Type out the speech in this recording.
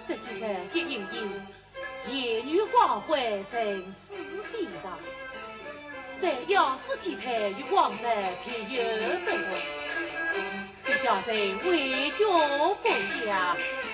这几日皆因夜女黄昏生死地上，在要子体配与王神偏有不同，谁叫谁为救不下，